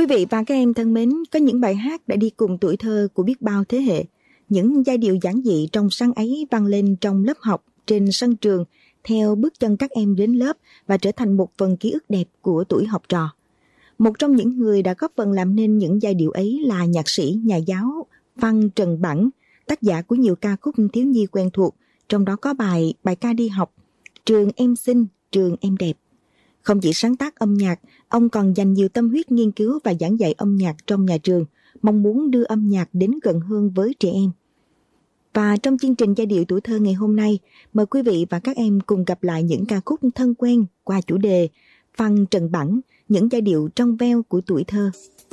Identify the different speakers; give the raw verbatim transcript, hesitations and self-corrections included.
Speaker 1: Quý vị và các em thân mến, có những bài hát đã đi cùng tuổi thơ của biết bao thế hệ. Những giai điệu giản dị trong sáng ấy vang lên trong lớp học, trên sân trường, theo bước chân các em đến lớp và trở thành một phần ký ức đẹp của tuổi học trò. Một trong những người đã góp phần làm nên những giai điệu ấy là nhạc sĩ, nhà giáo Văn Trần Bẵng, tác giả của nhiều ca khúc thiếu nhi quen thuộc, trong đó có bài Bài ca đi học, Trường em xinh, trường em đẹp. Không chỉ sáng tác âm nhạc, ông còn dành nhiều tâm huyết nghiên cứu và giảng dạy âm nhạc trong nhà trường, mong muốn đưa âm nhạc đến gần hơn với trẻ em. Và trong chương trình Giai điệu tuổi thơ ngày hôm nay, mời quý vị và các em cùng gặp lại những ca khúc thân quen qua chủ đề Văn Trần Bẵng, những giai điệu trong veo của tuổi thơ.